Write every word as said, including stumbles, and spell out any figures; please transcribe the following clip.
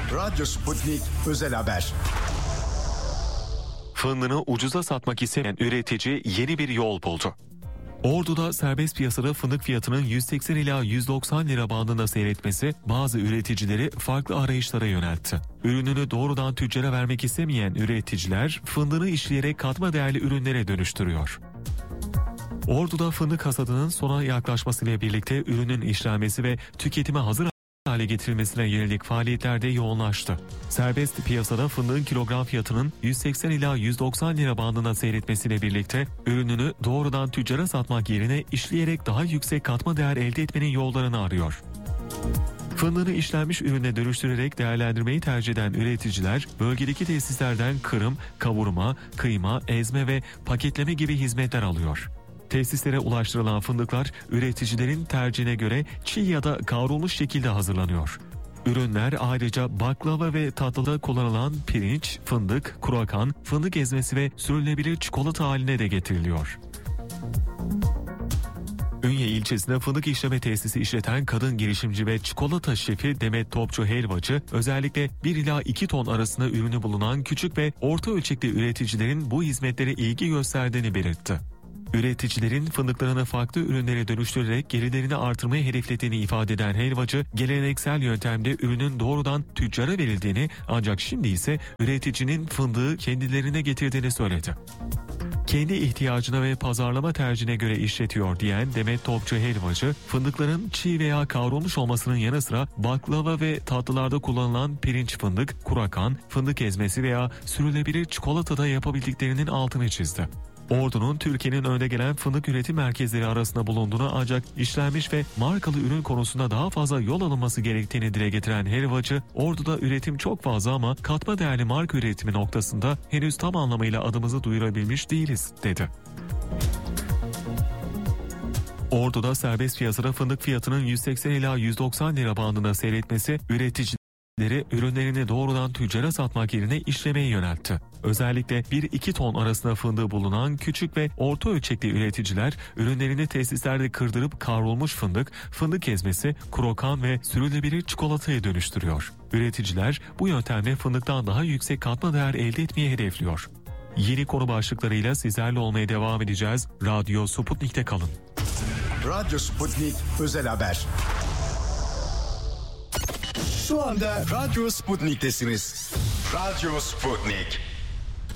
Radyo Sputnik Özel Haber. Fındığını ucuza satmak isteyen üretici yeni bir yol buldu. Ordu'da serbest piyasada fındık fiyatının yüz seksen ila yüz doksan lira bandında seyretmesi bazı üreticileri farklı arayışlara yöneltti. Ürününü doğrudan tüccara vermek istemeyen üreticiler fındığını işleyerek katma değerli ürünlere dönüştürüyor. Ordu'da fındık hasadının sona yaklaşmasıyla birlikte ürünün işlenmesi ve tüketime hazır hale getirilmesine yönelik faaliyetler de yoğunlaştı. Serbest piyasada fındığın kilogram fiyatının yüz seksen ila yüz doksan lira bandına seyretmesiyle birlikte ürününü doğrudan tüccara satmak yerine işleyerek daha yüksek katma değer elde etmenin yollarını arıyor. Fındığını işlenmiş ürüne dönüştürerek değerlendirmeyi tercih eden üreticiler bölgedeki tesislerden kırım, kavurma, kıyma, ezme ve paketleme gibi hizmetler alıyor. Tesislere ulaştırılan fındıklar üreticilerin tercihine göre çiğ ya da kavrulmuş şekilde hazırlanıyor. Ürünler ayrıca baklava ve tatlıda kullanılan pirinç, fındık, kruvakan, fındık ezmesi ve sürülebilir çikolata haline de getiriliyor. Ünye ilçesinde fındık işleme tesisi işleten kadın girişimci ve çikolata şefi Demet Topçu Helvacı özellikle bir ila iki ton arasında ürünü bulunan küçük ve orta ölçekli üreticilerin bu hizmetlere ilgi gösterdiğini belirtti. Üreticilerin fındıklarını farklı ürünlere dönüştürerek gelirlerini artırmayı hedeflediğini ifade eden helvacı, geleneksel yöntemde ürünün doğrudan tüccara verildiğini ancak şimdi ise üreticinin fındığı kendilerine getirdiğini söyledi. Kendi ihtiyacına ve pazarlama tercihine göre işletiyor diyen Demet Topçu Helvacı, fındıkların çiğ veya kavrulmuş olmasının yanı sıra baklava ve tatlılarda kullanılan pirinç fındık, kruvakan, fındık ezmesi veya sürülebilir çikolatada yapabildiklerinin altını çizdi. Ordu'nun Türkiye'nin önde gelen fındık üretim merkezleri arasında bulunduğunu ancak işlenmiş ve markalı ürün konusunda daha fazla yol alınması gerektiğini dile getiren helvacı, Ordu'da üretim çok fazla ama katma değerli marka üretimi noktasında henüz tam anlamıyla adımızı duyurabilmiş değiliz, dedi. Ordu'da serbest piyasada fındık fiyatının yüz seksen ila yüz doksan lira bandında seyretmesi üretici ürünlerini doğrudan tüccara satmak yerine işlemeye yöneltti. Özellikle bir iki ton arasında fındığı bulunan küçük ve orta ölçekli üreticiler ürünlerini tesislerde kırdırıp kavrulmuş fındık, fındık ezmesi, krokan ve sürülebilir çikolataya dönüştürüyor. Üreticiler bu yöntemle fındıktan daha yüksek katma değer elde etmeyi hedefliyor. Yeni konu başlıklarıyla sizlerle olmaya devam edeceğiz. Radyo Sputnik'te kalın. Radyo Sputnik Özel Haber. Şu anda Radyo Sputnik'tesiniz. Radyo Sputnik.